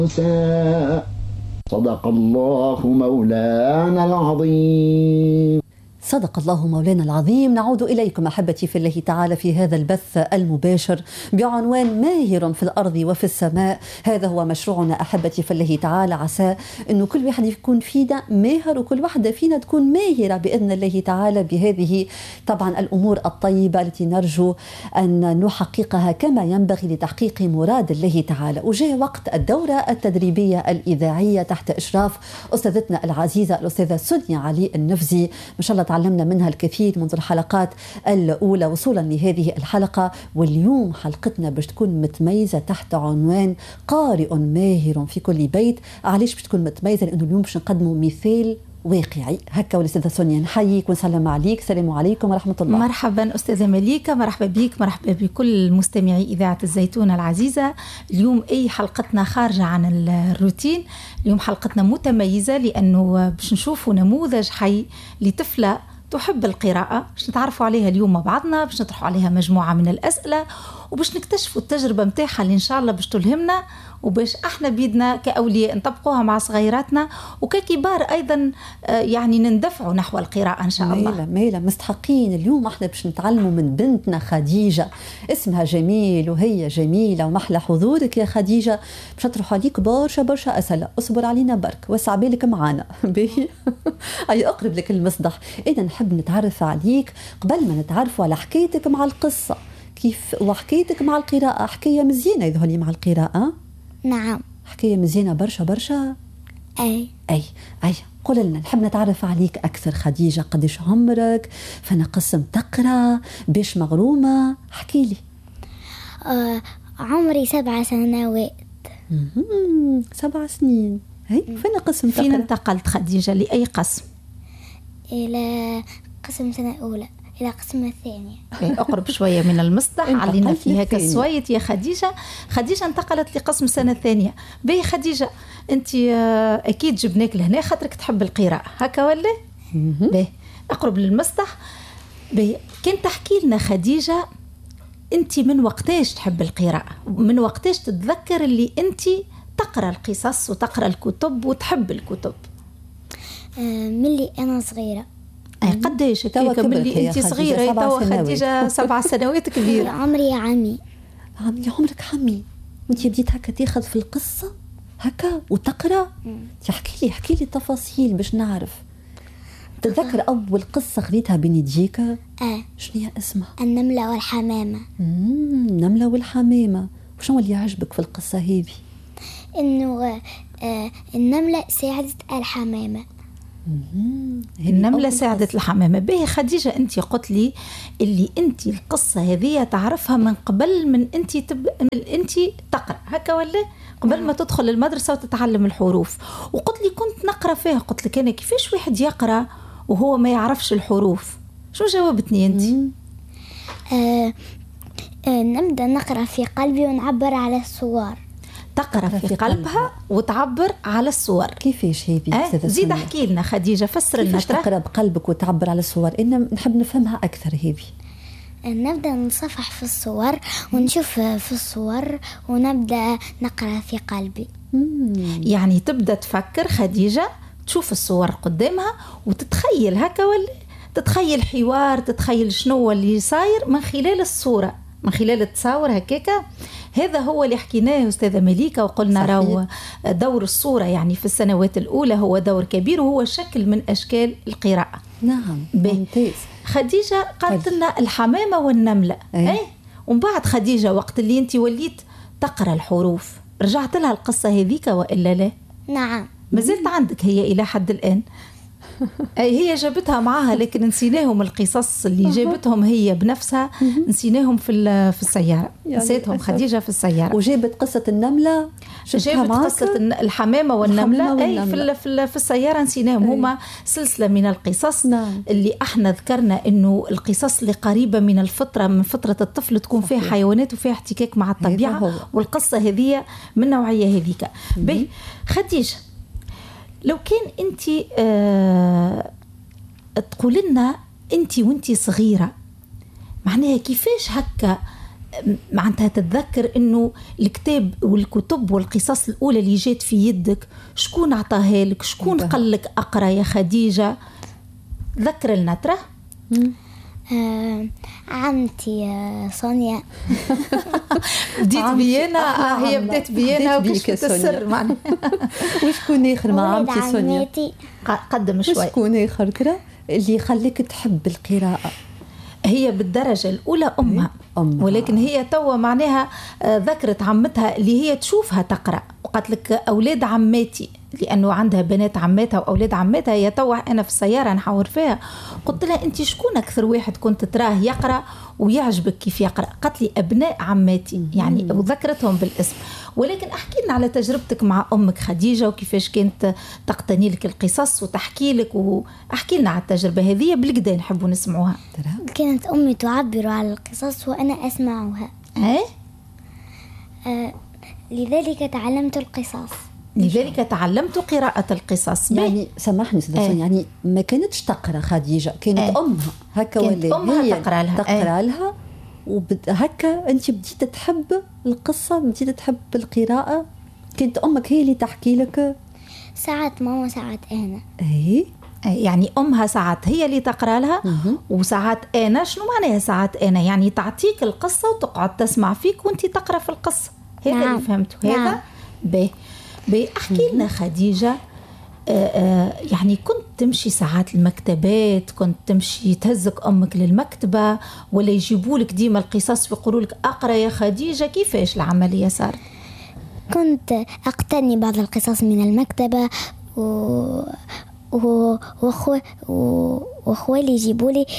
صدق الله مولانا العظيم. صدق الله مولانا العظيم. نعود إليكم أحبتي في الله تعالى في هذا البث المباشر بعنوان ماهر في الأرض وفي السماء. هذا هو مشروعنا أحبتي في الله تعالى، عسى أنه كل واحد يكون فينا ماهر وكل واحدة فينا تكون ماهرة بإذن الله تعالى بهذه طبعا الأمور الطيبة التي نرجو أن نحققها كما ينبغي لتحقيق مراد الله تعالى. وجاء وقت الدورة التدريبية الإذاعية تحت إشراف أستاذتنا العزيزة الأستاذة سونيا علي النفزي. ما شاء الله تعلمنا منها الكثير منذ الحلقات الأولى وصولا لهذه الحلقة، واليوم حلقتنا باش تكون متميزة تحت عنوان قارئ ماهر في كل بيت. علاش باش تكون متميزة؟ لأنه اليوم باش نقدموا مثال واقعي. هكا والأستاذة سونيا نحييك ونسلم عليك. السلام عليكم ورحمة الله. مرحبا أستاذة مليكة، مرحبا بك، مرحبا بكل مستمعي إذاعة الزيتون العزيزة. اليوم حلقتنا خارجة عن الروتين. اليوم حلقتنا متميزة لأنه باش نشوفوا نموذج حي لطفلة تحب القراءة، باش نتعرفوا عليها اليوم مع بعضنا، باش نطرحوا عليها مجموعة من الأسئلة وباش نكتشفوا التجربة متاعها اللي إن شاء الله باش تلهمنا، وباش احنا بيدنا كأولياء نطبقوها مع صغيراتنا وككبار أيضا يعني نندفعوا نحو القراءة إن شاء الله. ميلة مستحقين. اليوم احنا باش نتعلموا من بنتنا خديجة، اسمها جميل وهي جميلة ومحلى حضورك يا خديجة. باش نطرح عليك برشا أسئلة، اصبر علينا برك وسع بالك معانا. أي أقرب لك المصدح. إذا نحب نتعرف عليك قبل ما نتعرفوا على حكايتك مع القصة كيف وحكايتك مع القراءة. حكاية مزيانة يظهر مع القراءة. نعم حكاية مزيانة برشا. أي قول لنا، نحب نتعرف عليك أكثر خديجة. قديش عمرك؟ فأنا قسم تقرأ باش مغرومة؟ احكي لي. عمري 7 سنوات. 7 سنين. فأنا قسم تقرأ. فين انتقلت خديجة؟ لأي قسم؟ إلى قسم سنة أولى، إلى قسم الثانية. أقرب شوية من المصدح، علينا فيها كالسويت يا خديجة. خديجة انتقلت لقسم سنة الثانية. باهي خديجة، أنت أكيد جبناك لهنا خاطرك تحب القراءة، هكا ولا؟ باهي أقرب للمصدح. باهي كان تحكي لنا خديجة، أنت من وقتاش تحب القراءة؟ من وقتاش تتذكر اللي أنت تقرأ القصص وتقرأ الكتب وتحب الكتب؟ ملي أنا صغيرة. قديش ملي انت صغيره؟ توا خديجه 7 سنوات كبيره. عمري يا عمي. عمرك عمي وانت بديت هكا تاخذ في القصه هكا وتقرا؟ احكي لي التفاصيل باش نعرف. تتذكر اول قصه قريتها بين يديك؟ شنو هي اسمها؟ النمله والحمامه. النمله والحمامه. وشنو اللي عجبك في القصه هذه؟ انه النمله ساعدت الحمامه. النملة ساعدت الحمامة. باهي خديجة، أنت قلت لي اللي أنت القصة هذه تعرفها من قبل من أنت أنت تقرأ، هكا ولا؟ قبل ما تدخل المدرسة وتتعلم الحروف. وقلت لي كنت نقرأ فيها. قلت لك أنا كيفاش واحد يقرأ وهو ما يعرفش الحروف؟ شو جاوبتني أنت؟ نبدأ نقرأ في قلبي ونعبر على الصور. تقرأ في قلبها وتعبر على الصور. كيفاش هذه؟ زيد احكي لنا خديجة، فسر لنا. كيفاش تقرأ بقلبك وتعبر على الصور؟ إن نحب نفهمها أكثر هذه. نبدأ نصفح في الصور ونشوف في الصور ونبدأ نقرأ في قلبي. يعني تبدأ تفكر خديجة، تشوف الصور قدامها وتتخيل هكا، ولا تتخيل حوار، تتخيل شنو اللي صاير من خلال الصورة، من خلال التصاور هكاكا. هذا هو اللي حكيناه أستاذة مليكة، وقلنا راهو دور الصورة يعني في السنوات الأولى هو دور كبير وهو شكل من أشكال القراءة. نعم ممتاز. خديجة قالت لنا الحمامة والنملة. ومن بعد خديجة وقت اللي انت وليت تقرأ الحروف رجعت لها القصة هذيك وإلا لا؟ نعم. ما زلت عندك هي إلى حد الآن؟ هي جابتها معها لكن نسيناهم القصص اللي جابتهم هي بنفسها، نسيناهم في السيارة. نسيتهم خديجة في السيارة. وجابت قصة النملة، جابت قصة الحمامة والنملة. أي في السيارة نسيناهم. هما سلسلة من القصص. نعم. اللي احنا ذكرنا إنه القصص اللي قريبة من الفطرة، من فطرة الطفل، تكون فيها حيوانات وفيها احتكاك مع الطبيعة، والقصة هذه من نوعية هذيك. خديجة، لو كان أنت تقول لنا أنت وأنت صغيرة، معناها كيفاش هكا معناتها تتذكر انه الكتاب والكتب والقصص الاولى اللي جات في يدك شكون عطاها لك؟ شكون قال لك اقرا يا خديجه؟ ذكر لنا ترى. عمتي سونيا. بديت بيانا. هي بدات بيانا وكشفت السر معنا. وشكون اخر مع عمتي سونيا؟ قدم شوي. شكون اخر كده اللي يخليك تحب القراءه؟ هي بالدرجة الأولى أمها. ولكن هي توا معناها ذكرت عمتها اللي هي تشوفها تقرأ، وقالت لك أولاد عماتي، لأنه عندها بنات عماتها وأولاد عماتها. هي توا أنا في السيارة نحاور فيها، قلت لها أنت شكون أكثر واحد كنت تراه يقرأ ويعجبك كيف يقرأ؟ قالت لي أبناء عماتي يعني، وذكرتهم بالاسم. ولكن أحكي لنا على تجربتك مع أمك خديجة وكيفاش كانت تقتني لك القصص وتحكي لك، وأحكي لنا على التجربة هذه بالكدا نحبوا نسمعوها. كانت أمي تعبر على القصص وأنا أسمعها. لذلك تعلمت القصص. لذلك تعلمت قراءة القصص. يعني سامحني سيدة يعني ما كانتش تقرأ خديجة، كانت أمها هكا، ولا أمها تقرأ لها. تقرأ لها هكا أنت بديت تحب القصة، بديت تحب القراءة. كانت أمك هي اللي تحكي لك؟ ساعات ماما ساعات أنا. يعني أمها ساعات هي اللي تقرأ لها، وساعات أنا. شنو معناها ساعات أنا؟ يعني تعطيك القصة وتقعد تسمع فيك وانت تقرأ في القصة. هذا اللي فهمته. هذا احكي لنا خديجة. يعني كنت تمشي ساعات المكتبات، كنت تمشي تهزك أمك للمكتبة، ولا يجيبوا لك ديما القصص ويقولوا لك أقرأ يا خديجة؟ كيفاش العملية صارت؟ كنت أقتني بعض القصص من المكتبة، وأخوالي يجيبوا لي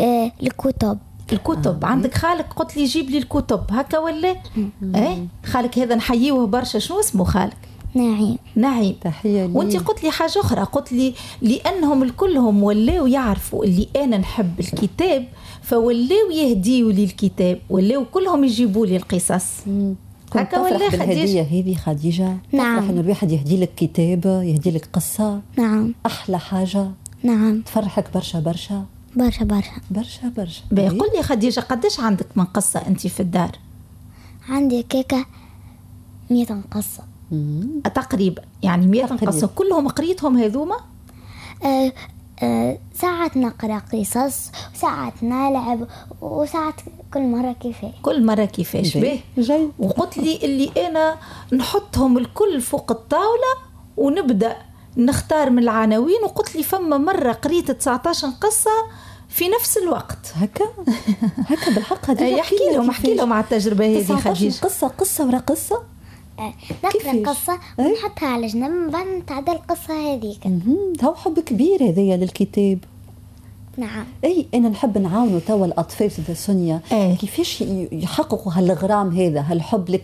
الكتب. عندك خالك قلت لي جيب لي الكتب هكا ولا؟ خالك هذا نحييه برشا. شنو اسمه خالك؟ نعيم. تحية لي. وانت قلت لي حاجة أخرى، قلت لي لأنهم الكلهم ولاو يعرفوا اللي أنا نحب الكتاب، فولاو يهديوا لي الكتاب، ولاو كلهم يجيبوا لي القصص. هكا ولا بالهدية هذه خديجة؟ نعم. تفرح إن الواحد يهدي لك كتاب، يهدي لك قصة. نعم. أحلى حاجة. نعم. تفرحك برشا برشا برشا برشا برشا برشا. قل لي خديجة، قديش عندك من قصة أنت في الدار؟ عندي كيكة 100 قصة تقريبا. يعني 100 قصة كلهم قريتهم هذوما؟ ساعات نقرأ قصص، وساعات نلعب، وساعات كل مرة كيفاش. جاي. وقلت لي اللي أنا نحطهم الكل فوق الطاولة ونبدأ نختار من العناوين، وقلت لي فما مرة قريت 19 قصة في نفس الوقت. هكا بالحق هذه. احكي لهم على التجربة هذه خديجة. قصة ورا قصة. نقرأ قصة ونحطها على جنب، بعد نتعدى القصة هذيك. هو حب كبير هذيا للكتاب. نعم. أنا نحب نعاونوا توا الأطفال سيدة سونيا كيفاش يحققوا هالغرام هذا، هالحب